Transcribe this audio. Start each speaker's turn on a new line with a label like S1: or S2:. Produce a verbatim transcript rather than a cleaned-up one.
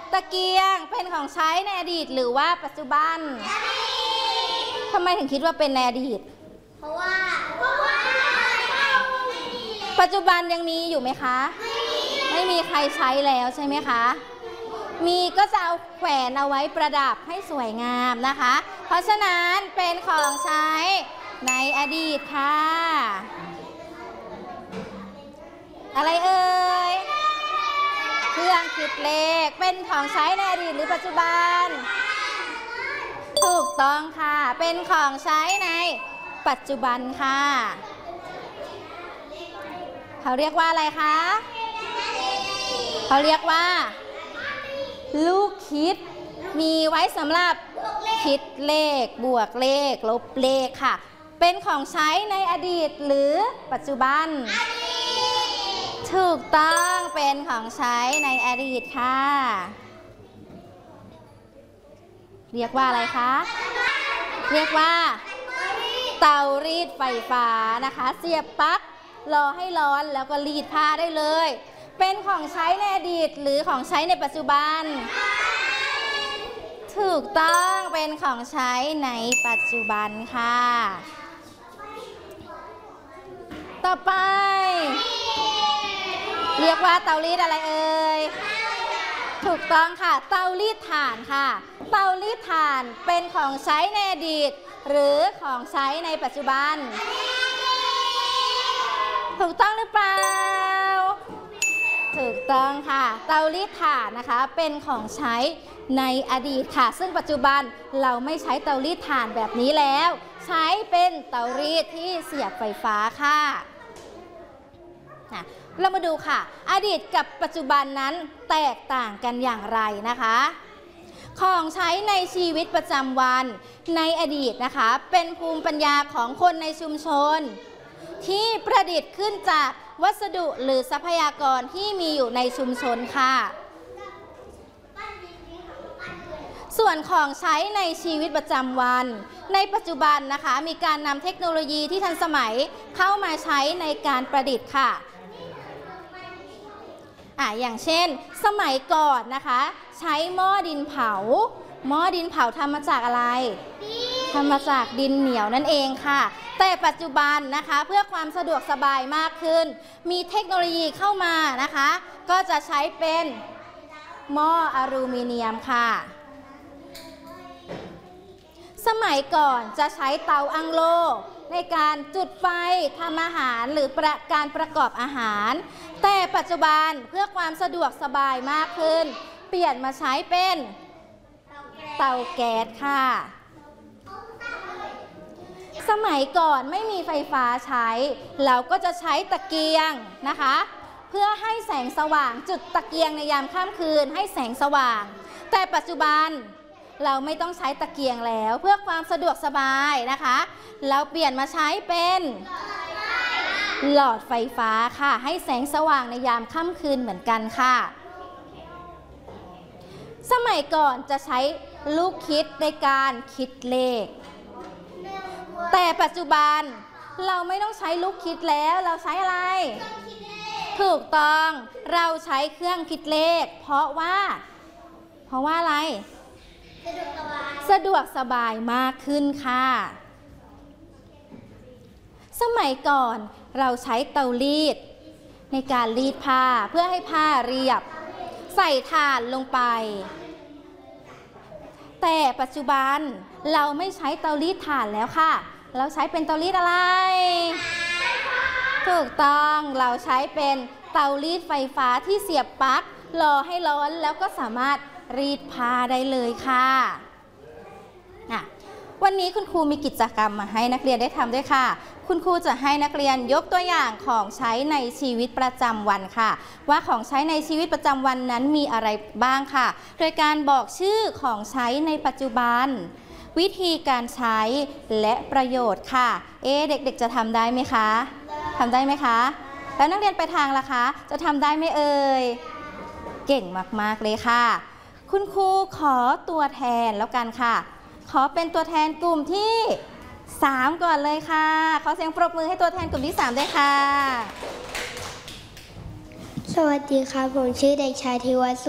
S1: ตะเกียงเป็นของใช้ในอดีตหรือว่าปัจจุบันทำไมถึงคิดว่าเป็นในอดีต
S2: เพราะว่าเพราะว่า
S1: ปัจจุบันยังมีอยู่ไหมคะไม่มีใครใช้แล้วใช่ไหมคะมีก็จะเอาแขวนเอาไว้ประดับให้สวยงามนะคะเพราะฉะนั้นเป็นของใช้ในอดีตค่ะอะไรเอ่ยเครื่องคิดเลขเป็นของใช้ในอดีตหรือปัจจุบันถูกต้องค่ะเป็นของใช้ในปัจจุบันค่ะเขาเรียกว่าอะไรคะเขาเรียกว่าลูกคิดมีไว้สำหรับคิดเลขบวกเลขลบเลขค่ะเป็นของใช้ในอดีตหรือปัจจุบันถูกต้องเป็นของใช้ในอดีตค่ะเรียกว่าอะไรคะเรียกว่าเตารีดไฟฟ้านะคะเสียบปลั๊กรอให้ร้อนแล้วก็รีดผ้าได้เลยเป็นของใช้ในอดีตหรือของใช้ในปัจจุบันถูกต้องเป็นของใช้ในปัจจุบันค่ะต่อไปเรียกว่าเตารีดอะไรเอ่ยถูกต้องค่ะเตารีดถ่านค่ะเตารีดถ่านเป็นของใช้ในอดีตหรือของใช้ในปัจจุบันถูกต้องหรือเปล่าถูกต้องค่ะเตารีดถ่านนะคะเป็นของใช้ในอดีตค่ะซึ่งปัจจุบันเราไม่ใช้เตารีดถ่านแบบนี้แล้วใช้เป็นเตารีดที่เสียบไฟฟ้าค่ะเรามาดูค่ะอดีตกับปัจจุบันนั้นแตกต่างกันอย่างไรนะคะของใช้ในชีวิตประจำวันในอดีตนะคะเป็นภูมิปัญญาของคนในชุมชนที่ประดิษฐ์ขึ้นจากวัสดุหรือทรัพยากรที่มีอยู่ในชุมชนค่ะส่วนของใช้ในชีวิตประจำวันในปัจจุบันนะคะมีการนำเทคโนโลยีที่ทันสมัยเข้ามาใช้ในการประดิษฐ์ค่ะอ่ะอย่างเช่นสมัยก่อนนะคะใช้หม้อดินเผาหม้อดินเผาทำมาจากอะไรทำมาจากดินเหนียวนั่นเองค่ะแต่ปัจจุบันนะคะเพื่อความสะดวกสบายมากขึ้นมีเทคโนโลยีเข้ามานะคะก็จะใช้เป็นหม้ออลูมิเนียมค่ะสมัยก่อนจะใช้เตาอังโลในการจุดไฟทำอาหารหรือประการประกอบอาหารแต่ปัจจุบันเพื่อความสะดวกสบายมากขึ้นเปลี่ยนมาใช้เป็นเตาแก๊สค่ะสมัยก่อนไม่มีไฟฟ้าใช้เราก็จะใช้ตะเกียงนะคะเพื่อให้แสงสว่างจุดตะเกียงในยามค่ำคืนให้แสงสว่างแต่ปัจจุบันเราไม่ต้องใช้ตะเกียงแล้วเพื่อความสะดวกสบายนะคะเราเปลี่ยนมาใช้เป็นหลอดไฟฟ้าค่ะให้แสงสว่างในยามค่ำคืนเหมือนกันค่ะสมัยก่อนจะใช้ลูกคิดในการคิดเลขแต่ปัจจุบันเราไม่ต้องใช้ลูกคิดแล้วเราใช้อะไรถูกต้องเราใช้เครื่องคิดเลขเพราะว่าเพราะว่าอะไรสะดวกสบายมากขึ้นค่ะสมัยก่อนเราใช้เตารีดในการรีดผ้าเพื่อให้ผ้าเรียบใส่ถ่านลงไปแต่ปัจจุบันเราไม่ใช้เตารีดถ่านแล้วค่ะเราใช้เป็นเตารีดอะไรถูกต้องเราใช้เป็นเตารีดไฟฟ้าที่เสียบปลั๊กรอให้ร้อนแล้วก็สามารถรีดผ้าได้เลยค่ะวันนี้คุณครูมีกิจกรรมมาให้นักเรียนได้ทำด้วยค่ะคุณครูจะให้นักเรียนยกตัวอย่างของใช้ในชีวิตประจำวันค่ะว่าของใช้ในชีวิตประจำวันนั้นมีอะไรบ้างค่ะโดยการบอกชื่อของใช้ในปัจจุบันวิธีการใช้และประโยชน์ค่ะเอ๊ะเด็กๆจะทำได้ไหมคะทำได้ไหมคะแล้วนักเรียนไปทางล่ะคะจะทำได้ไหมเอ่ยเก่งมากๆเลยค่ะคุณครูขอตัวแทนแล้วกันค่ะขอเป็นตัวแทนกลุ่มที่สามก่อนเลยค่ะขอเสียงปรบมือให้ตัวแทนกลุ่มที่สามด้วยค่ะ
S2: สวัสดีค่ะผมชื่อเด็กชายธีวัฒน์